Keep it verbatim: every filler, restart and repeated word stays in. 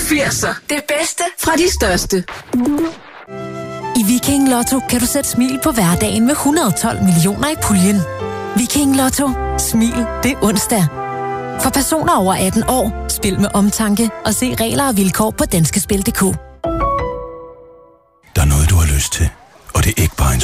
firser. Det bedste fra de største. I Viking Lotto kan du sætte smil på hverdagen med et hundrede og tolv millioner i puljen. Viking Lotto. Smil det er onsdag. For personer over atten år, spil med omtanke og se regler og vilkår på danskespil punktum d k. Der er noget, du har lyst til, og det er ikke bare en